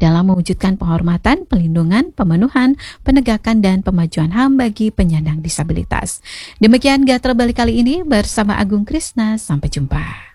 dalam mewujudkan penghormatan, pelindungan, pemenuhan, penegakan, dan pemajuan HAM bagi penyandang disabilitas. Demikian Gatel Balik kali ini bersama Agung Krisna. Sampai jumpa.